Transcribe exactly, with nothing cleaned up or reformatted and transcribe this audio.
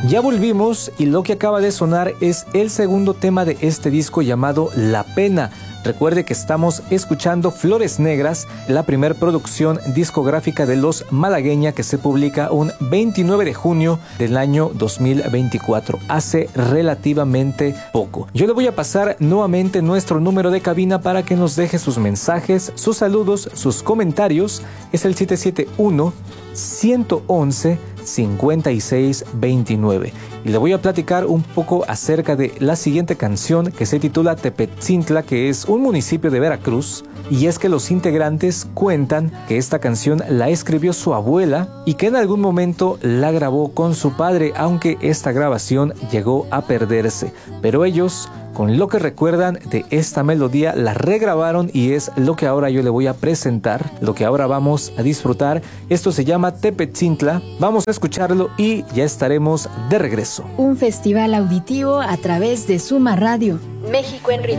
Ya volvimos y lo que acaba de sonar es el segundo tema de este disco llamado La Pena. Recuerde que estamos escuchando Flores Negras, la primer producción discográfica de Los Malagueña, que se publica un veintinueve de junio del año dos mil veinticuatro, hace relativamente poco. Yo le voy a pasar nuevamente nuestro número de cabina para que nos deje sus mensajes, sus saludos, sus comentarios. Es el siete siete uno, uno uno uno, cinco seis dos nueve. Y le voy a platicar un poco acerca de la siguiente canción, que se titula Tepetzintla, que es un municipio de Veracruz. Y es que los integrantes cuentan que esta canción la escribió su abuela y que en algún momento la grabó con su padre, aunque esta grabación llegó a perderse. Pero ellos, con lo que recuerdan de esta melodía, la regrabaron y es lo que ahora yo le voy a presentar, lo que ahora vamos a disfrutar. Esto se llama Tepetzintla. Vamos a escucharlo y ya estaremos de regreso. Un festival auditivo a través de Suma Radio. México en ritmo.